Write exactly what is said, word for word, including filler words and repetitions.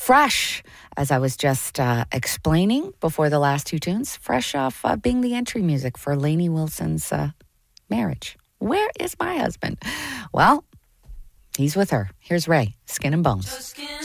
fresh, as I was just uh, explaining before the last two tunes, fresh off uh, being the entry music for Lainey Wilson's uh, marriage. Where is my husband? Well, he's with her. Here's Ray, Skin and Bones.